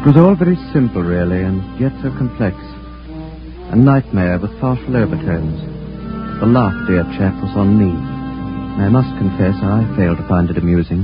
was all very simple, really, and yet so complex. A nightmare with partial overtones. The laugh, dear chap, was on me. I must confess I failed to find it amusing.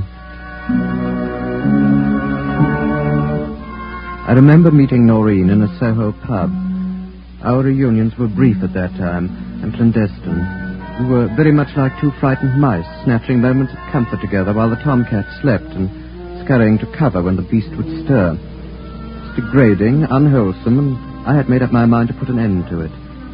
I remember meeting Noreen in a Soho pub. Our reunions were brief at that time and clandestine. We were very much like two frightened mice, snatching moments of comfort together while the tomcat slept and scurrying to cover when the beast would stir. It's degrading, unwholesome, and I had made up my mind to put an end to it.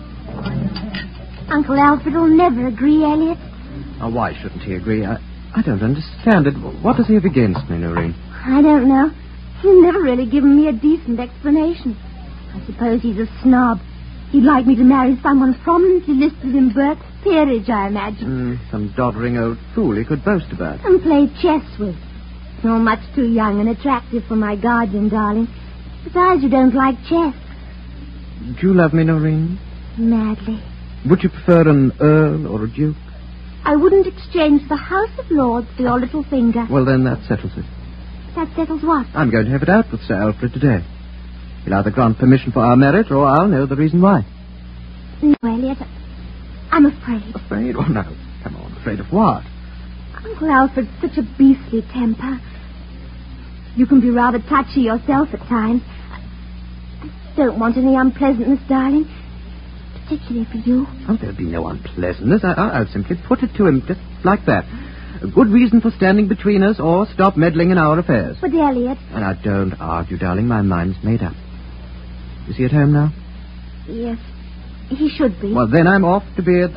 Uncle Alfred will never agree, Elliot. Oh, why shouldn't he agree? I don't understand it. What does he have against me, Noreen? I don't know. He's never really given me a decent explanation. I suppose he's a snob. He'd like me to marry someone prominently listed in Burke's peerage, I imagine. Some doddering old fool he could boast about. And play chess with. You're much too young and attractive for my guardian, darling. Besides, you don't like chess. Do you love me, Noreen? Madly. Would you prefer an earl or a duke? I wouldn't exchange the House of Lords for your little finger. Well, then that settles it. That settles what? I'm going to have it out with Sir Alfred today. He'll either grant permission for our marriage, or I'll know the reason why. No, Elliot. I'm afraid. Afraid? Oh, no. Come on, afraid of what? Uncle Alfred's such a beastly temper. You can be rather touchy yourself at times. I don't want any unpleasantness, darling. Particularly for you. Oh, there'll be no unpleasantness. I'll simply put it to him just like that. A good reason for standing between us, or stop meddling in our affairs. But, Elliot... And I don't argue, darling. My mind's made up. Is he at home now? Yes, he should be. Well, then I'm off to be at the